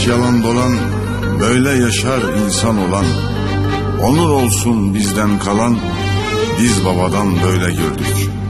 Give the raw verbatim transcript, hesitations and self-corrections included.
Hiç yalan dolan, böyle yaşar insan olan. Onur olsun bizden kalan, biz babadan böyle gördük.